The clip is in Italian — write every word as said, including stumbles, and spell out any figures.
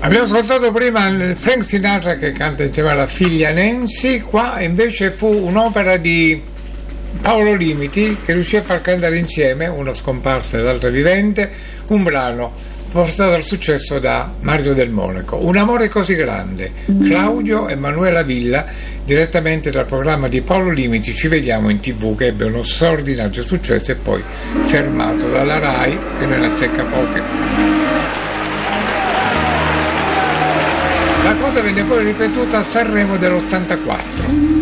Abbiamo ascoltato prima Frank Sinatra che canta insieme alla figlia Nancy, qua invece fu un'opera di Paolo Limiti che riuscì a far cantare insieme, una scomparsa e l'altra vivente, un brano portato al successo da Mario Del Monaco, Un amore così grande. Claudio e Manuela Villa, direttamente dal programma di Paolo Limiti, Ci vediamo in tv, che ebbe uno straordinario successo e poi fermato dalla Rai, che ne azzecca poche. La cosa venne poi ripetuta a Sanremo dell'ottantaquattro.